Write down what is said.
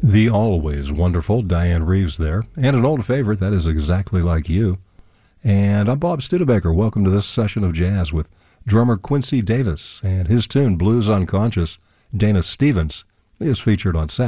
The always wonderful Diane Reeves there, and an old favorite that is exactly like you. And I'm Bob Studebaker. Welcome to this session of jazz with drummer Quincy Davis and his tune Blues Unconscious. Dana Stevens is featured on sax.